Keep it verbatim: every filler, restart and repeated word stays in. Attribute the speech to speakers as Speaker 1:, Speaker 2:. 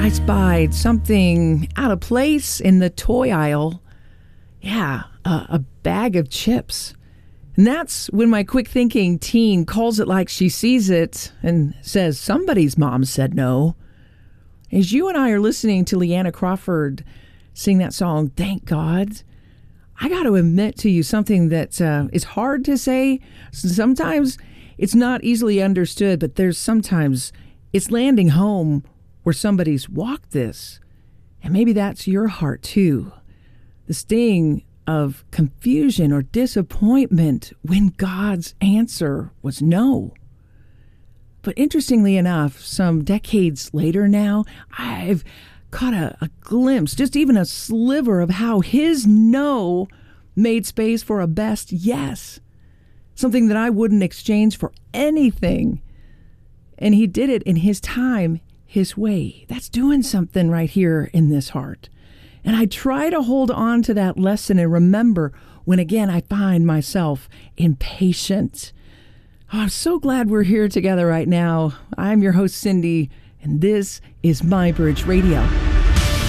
Speaker 1: I spied something out of place in the toy aisle. Yeah, a, a bag of chips. And that's when my quick-thinking teen calls it like she sees it and says, somebody's mom said no. As you and I are listening to Leanna Crawford sing that song, Thank God, I got to admit to you something that uh, is hard to say. Sometimes it's not easily understood, but there's sometimes it's landing home where somebody's walked this. And maybe that's your heart too. The sting of confusion or disappointment when God's answer was no. But interestingly enough, some decades later now, I've caught a, a glimpse, just even a sliver of how his no made space for a best yes. Something that I wouldn't exchange for anything. And he did it in his time, his way. That's doing something right here in this heart. And I try to hold on to that lesson and remember when again I find myself impatient. Oh, I'm so glad we're here together right now. I'm your host, Cindy, and this is My Bridge Radio.